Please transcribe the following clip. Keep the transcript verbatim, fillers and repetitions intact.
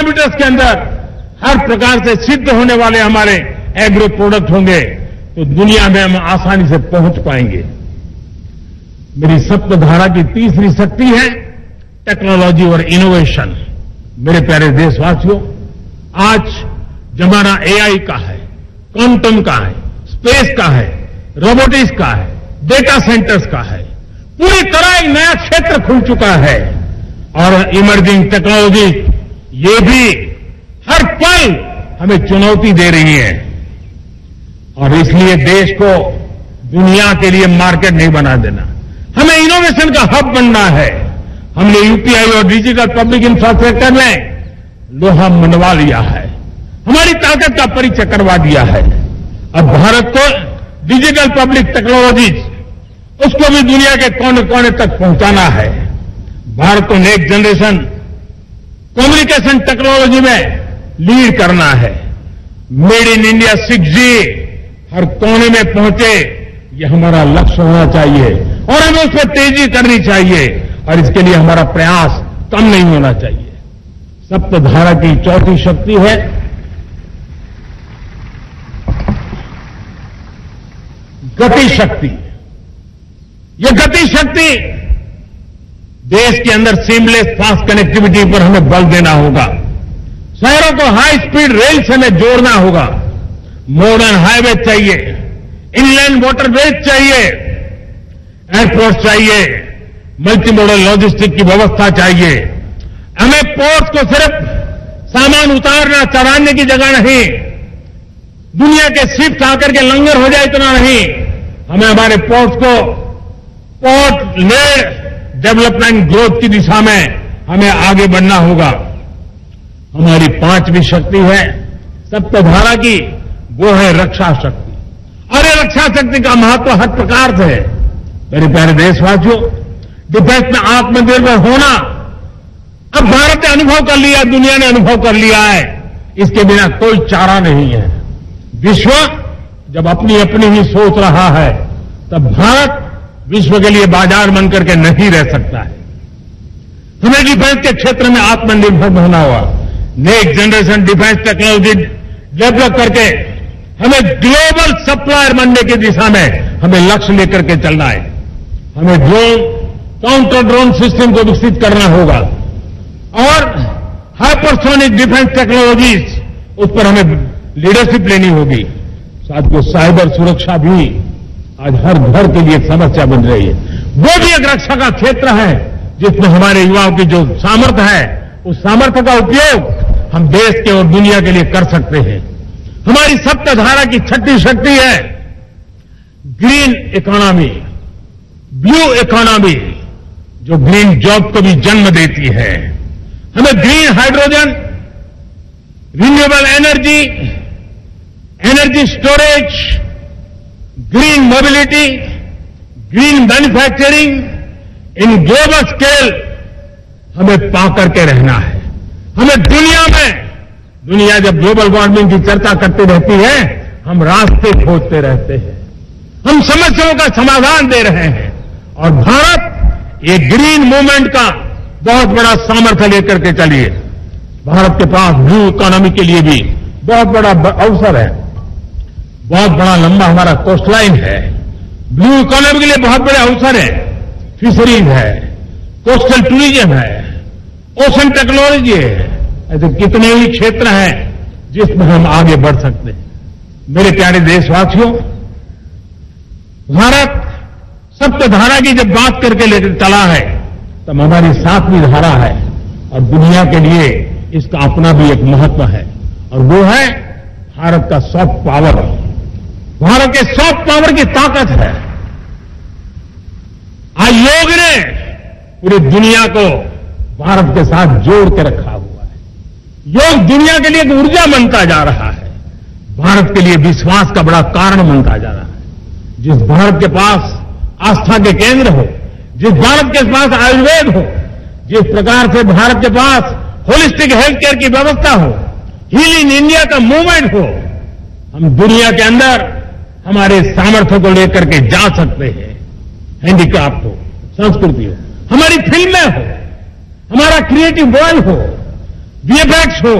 Kilometres के अंदर हर प्रकार से सिद्ध होने वाले हमारे एग्रो प्रोडक्ट होंगे तो दुनिया में हम आसानी से पहुंच पाएंगे। मेरी सप्तधारा की तीसरी शक्ति है टेक्नोलॉजी और इनोवेशन। मेरे प्यारे देशवासियों, आज जमाना एआई का है, क्वांटम का है, स्पेस का है, रोबोटिक्स का है, डेटा सेंटर्स का है। पूरी तरह एक नया क्षेत्र खुल चुका है और इमर्जिंग टेक्नोलॉजी ये भी हर पल हमें चुनौती दे रही है और इसलिए देश को दुनिया के लिए मार्केट नहीं बना देना, हमें इनोवेशन का हब बनना है। हमने यूपीआई और डिजिटल पब्लिक इंफ्रास्ट्रक्चर में लोहा मनवा लिया है, हमारी ताकत का परिचय करवा दिया है। अब भारत को डिजिटल पब्लिक टेक्नोलॉजीज उसको भी दुनिया के कोने कोने तक पहुंचाना है। भारत को नेक्स्ट जनरेशन कम्युनिकेशन टेक्नोलॉजी में लीड करना है। मेड इन इंडिया सिक्स जी हर कोने में पहुंचे, ये हमारा लक्ष्य होना चाहिए और हमें उस पर तेजी करनी चाहिए और इसके लिए हमारा प्रयास कम नहीं होना चाहिए। सप्तधारा की चौथी शक्ति है गति शक्ति। ये गति शक्ति देश के अंदर सीमलेस फास्ट कनेक्टिविटी पर हमें बल देना होगा। शहरों को हाई स्पीड रेल से हमें जोड़ना होगा। मॉडर्न हाईवे चाहिए, इनलैंड वाटरवेज चाहिए, एयरपोर्ट चाहिए, मल्टी मॉडल लॉजिस्टिक की व्यवस्था चाहिए। हमें पोर्ट्स को सिर्फ सामान उतारना चढ़ाने की जगह नहीं, दुनिया के शिप्स आकर के लंगर हो जाए इतना नहीं, हमें हमारे पोर्ट्स को पोर्ट लेड डेवलपमेंट ग्रोथ की दिशा में हमें आगे बढ़ना होगा। हमारी पांचवी शक्ति है सप्तधारा की, वो है रक्षा शक्ति। और ये रक्षा शक्ति का महत्व हर प्रकार से है। मेरे प्यारे देशवासियों, डिफेंस में आत्मनिर्भर होना अब भारत ने अनुभव कर लिया, दुनिया ने अनुभव कर लिया है, इसके बिना कोई चारा नहीं है। विश्व जब अपनी अपनी ही सोच रहा है तब भारत विश्व के लिए बाजार बन करके नहीं रह सकता है। हमें डिफेंस के क्षेत्र में आत्मनिर्भर होना होगा। Next generation defence technology develop करके हमें ग्लोबल सप्लायर बनने की दिशा में हमें लक्ष्य लेकर के चलना है। हमें ड्रोन काउंटर ड्रोन सिस्टम को विकसित करना होगा और हाइपरसोनिक डिफेंस टेक्नोलॉजीज उस पर हमें लीडरशिप लेनी होगी। साथियों, साइबर सुरक्षा भी आज हर घर के लिए एक समस्या बन रही है। वो भी एक रक्षा का क्षेत्र है जिसमें हमारे युवाओं की जो सामर्थ्य है उस सामर्थ्य का उपयोग हम देश के और दुनिया के लिए कर सकते हैं। हमारी सप्तधारा की छठी शक्ति है ग्रीन इकोनॉमी, ब्लू इकोनॉमी, जो ग्रीन जॉब को भी जन्म देती है। हमें green hydrogen, renewable energy, energy storage, green mobility, green manufacturing in global scale हमें पा करके रहना है। हमें दुनिया में, दुनिया जब ग्लोबल वार्मिंग की चर्चा करती रहती है, हम रास्ते खोजते रहते हैं, हम समस्याओं का समाधान दे रहे हैं और भारत ये ग्रीन मूवमेंट का बहुत बड़ा सामर्थ्य लेकर के चलिए। भारत के पास ब्लू इकोनॉमी के लिए भी बहुत बड़ा अवसर है। बहुत बड़ा लंबा हमारा कोस्टलाइन है। ब्लू इकोनॉमी के लिए बहुत बड़े अवसर है। फिशरीज है, कोस्टल टूरिज्म है, ओशन टेक्नोलॉजी है। ऐसे कितने ही क्षेत्र हैं जिसमें हम आगे बढ़ सकते हैं। मेरे प्यारे देशवासियों, भारत सप्तधारा की जब बात करके लेकर चला है तब हमारी सातवीं धारा है और दुनिया के लिए इसका अपना भी एक महत्व है और वो है भारत का सॉफ्ट पावर। भारत के सॉफ्ट पावर की ताकत है। आज योग ने पूरी दुनिया को भारत के साथ जोड़ के रखा हुआ है। योग दुनिया के लिए एक ऊर्जा बनता जा रहा है, भारत के लिए विश्वास का बड़ा कारण बनता जा रहा है। जिस भारत के पास आस्था के केंद्र हो, जिस भारत के पास आयुर्वेद हो, जिस प्रकार से भारत के पास होलिस्टिक हेल्थ केयर की व्यवस्था हो, हील इन इंडिया का मूवमेंट हो, हम दुनिया के अंदर हमारे सामर्थ्य को लेकर के जा सकते हैं। हैंडीक्राफ्ट हो, संस्कृति हो, हमारी फिल्में हो, हमारा क्रिएटिव वर्ल्ड हो, वीएफएक्स हो,